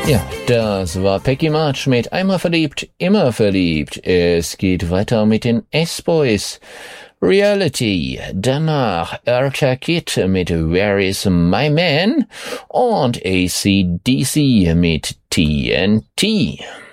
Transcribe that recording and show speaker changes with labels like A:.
A: Ja, das war Peggy March mit Einmal verliebt, immer verliebt. Es geht weiter mit den S-Boys. Reality, danach Eartha Kitt mit Where is My Man und AC/DC mit TNT.